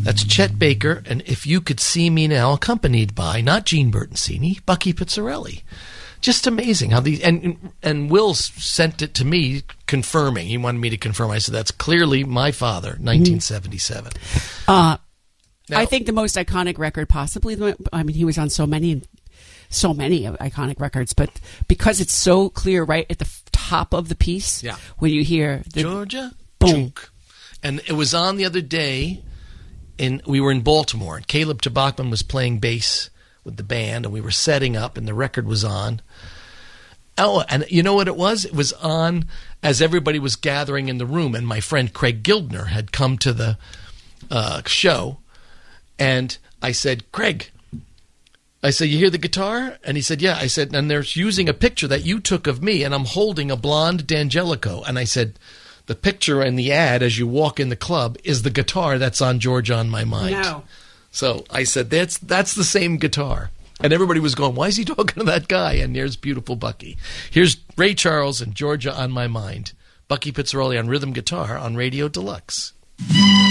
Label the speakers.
Speaker 1: That's Chet Baker, and If You Could See Me Now, accompanied by, not Gene Bertoncini, Bucky Pizzarelli. Just amazing how these, and Will sent it to me confirming. He wanted me to confirm. I said, that's clearly my father, 1977.
Speaker 2: Now, I think the most iconic record possibly, I mean, he was on so many iconic records, but because it's so clear right at the top of the piece, when you hear the
Speaker 1: Georgia,
Speaker 2: boom.
Speaker 1: And it was on the other day, we were in Baltimore, and Caleb Tabachman was playing bass with the band, and we were setting up, and the record was on. Oh, and you know what it was? It was on as everybody was gathering in the room, and my friend Craig Gildner had come to the show, and I said, Craig, I said, you hear the guitar? And he said, yeah. I said, and they're using a picture that you took of me, and I'm holding a blonde D'Angelico. And I said, the picture in the ad as you walk in the club is the guitar that's on Georgia on My Mind.
Speaker 2: No.
Speaker 1: So I said, that's the same guitar. And everybody was going, why is he talking to that guy? And there's beautiful Bucky. Here's Ray Charles and Georgia on My Mind. Bucky Pizzarelli on rhythm guitar on Radio Deluxe.